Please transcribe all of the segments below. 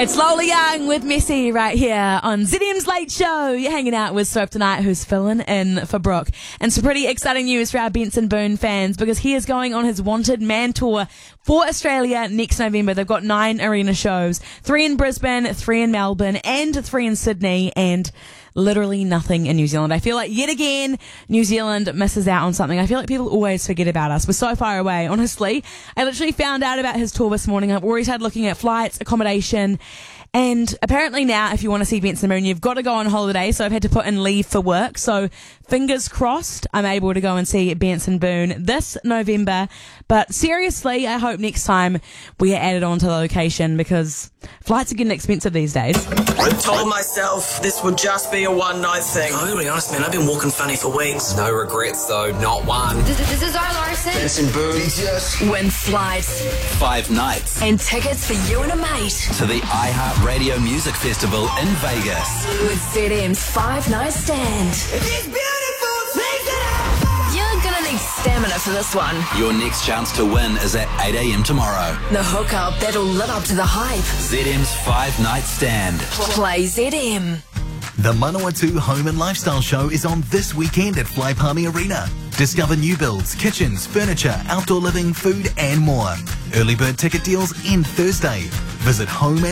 It's Lola Young with Messi right here on ZM's Late Show. You're hanging out with Soap tonight, who's filling in for Brooke. And some pretty exciting news for our Benson Boone fans, because he is going on his Wanted Man Tour for Australia next November. They've got 9 arena shows, 3 in Brisbane, 3 in Melbourne, and 3 in Sydney, and literally nothing in New Zealand. I feel like yet again New Zealand misses out on something. I feel like people always forget about us. We're so far away, honestly. I literally found out about his tour this morning. I've already started looking at flights, accommodation, and apparently now if you want to see Benson Boone, you've got to go on holiday, so I've had to put in leave for work. So fingers crossed I'm able to go and see Benson Boone this November. But seriously, I hope next time we get added on to the location, because flights are getting expensive these days. I told myself this would just be a one-night thing. I'm gonna be honest, man, I've been walking funny for weeks. No regrets, though, not one. This is our Larson. Benson Boone. BTS. Win flights 5 nights and tickets for you and a mate to the iHeartRadio Music Festival in Vegas. with ZM's 5-night stand. It's beautiful, things that You're gonna need stamina for this one. Your next chance to win is at 8 a.m. tomorrow. The hookup that'll live up to the hype. ZM's 5-night stand. Play ZM. The Manawatu Home and Lifestyle Show is on this weekend at Fly Palmy Arena. Discover new builds, kitchens, furniture, outdoor living, food and more. Early bird ticket deals end Thursday. Visit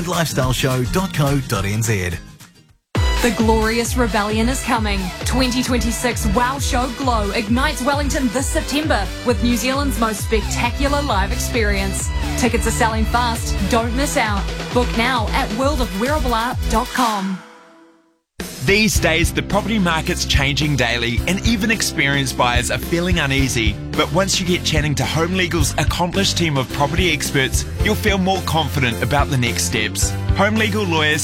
homeandlifestyleshow.co.nz. The Glorious Rebellion is coming. 2026 Wow Show Glow ignites Wellington this September with New Zealand's most spectacular live experience. Tickets are selling fast. Don't miss out. Book now at worldofwearableart.com. These days, the property market's changing daily, and even experienced buyers are feeling uneasy. But once you get chatting to Home Legal's accomplished team of property experts, you'll feel more confident about the next steps. Home Legal lawyers